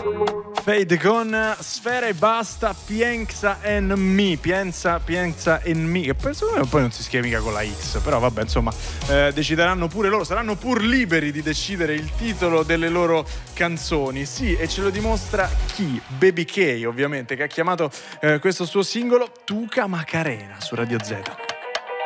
Fade con Sfera e Basta, Piensa en Mi, Piensa en Mi, che poi secondo me poi non si scrive mica con la X, però vabbè, insomma, decideranno pure loro, saranno pur liberi di decidere il titolo delle loro canzoni. Sì, e ce lo dimostra chi? Baby K, ovviamente, che ha chiamato questo suo singolo Tuca Macarena su Radio Z.